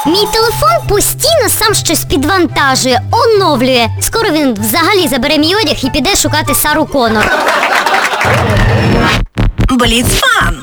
Мій телефон постійно сам щось підвантажує, оновлює. Скоро він взагалі забере мій одяг і піде шукати Сару Коннор. Бліц-фан!